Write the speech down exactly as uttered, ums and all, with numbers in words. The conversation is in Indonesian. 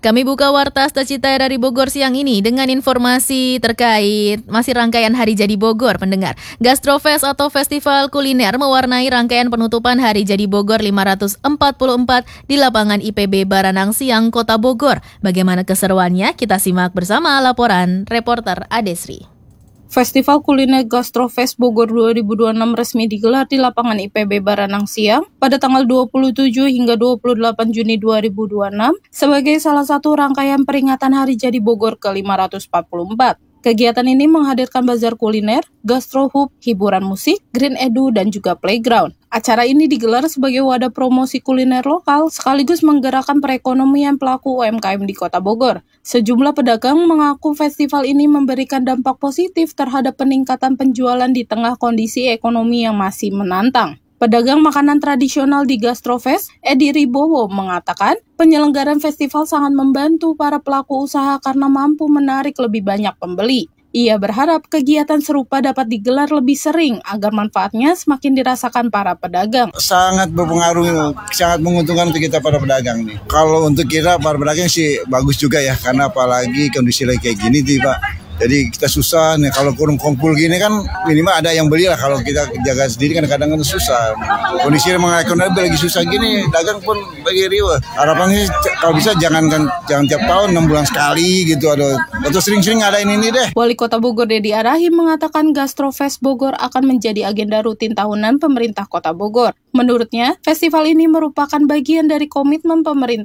Kami buka Warta Stacita dari Bogor siang ini dengan informasi terkait masih rangkaian Hari Jadi Bogor, pendengar. Gastrofest atau festival kuliner mewarnai rangkaian penutupan Hari Jadi Bogor lima ratus empat puluh empat di lapangan I P B Baranang Siang, Kota Bogor. Bagaimana keseruannya? Kita simak bersama laporan reporter Adesri. Festival Kuliner Gastrofest Bogor dua ribu dua puluh enam resmi digelar di lapangan I P B Baranang Siang pada tanggal dua puluh tujuh hingga dua puluh delapan Juni dua ribu dua puluh enam sebagai salah satu rangkaian peringatan Hari Jadi Bogor ke lima ratus empat puluh empat. Kegiatan ini menghadirkan bazar kuliner, gastro hub, hiburan musik, green edu, dan juga playground. Acara ini digelar sebagai wadah promosi kuliner lokal sekaligus menggerakkan perekonomian pelaku U M K M di Kota Bogor. Sejumlah pedagang mengaku festival ini memberikan dampak positif terhadap peningkatan penjualan di tengah kondisi ekonomi yang masih menantang. Pedagang makanan tradisional di Gastrofest, Edi Ribowo, mengatakan penyelenggaraan festival sangat membantu para pelaku usaha karena mampu menarik lebih banyak pembeli. Ia berharap kegiatan serupa dapat digelar lebih sering agar manfaatnya semakin dirasakan para pedagang. Sangat berpengaruh, sangat menguntungkan untuk kita para pedagang nih. Kalau untuk kita para pedagang sih bagus juga ya, karena apalagi kondisi lagi kayak gini nih Pak. Jadi kita susah nih, kalau kurung kumpul gini kan minimal ada yang beli lah. Kalau kita jaga sendiri kan kadang-kadang susah. Kondisi memang ekonomi lagi susah gini, dagang pun lagi riweh. Harapannya kalau bisa jangan kan jangan tiap tahun enam bulan sekali gitu, ada atau sering-sering ngadain ini deh. Wali Kota Bogor Deddy Arahim mengatakan Gastrofest Bogor akan menjadi agenda rutin tahunan pemerintah Kota Bogor. Menurutnya, festival ini merupakan bagian dari komitmen pemerintah